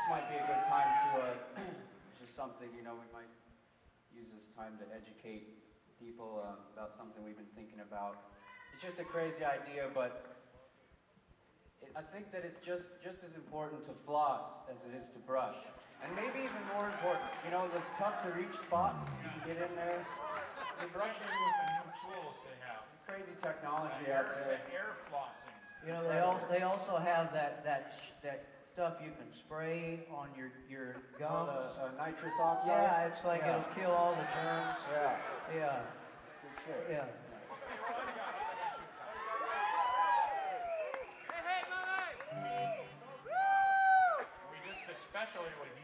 this might be a good time to, just something, we might use this time to educate people about something we've been thinking about. It's just a crazy idea, but I think that it's just as important to floss as it is to brush. And maybe even more important. It's tough to reach spots. You can get in there. You're brushing with the new tools they have. Crazy technology out there. Air flossing. They also have that stuff you can spray on your gums. Nitrous oxide? Yeah, it's like it'll kill all the germs. Yeah. Yeah. It's good shit. Yeah. We just especially with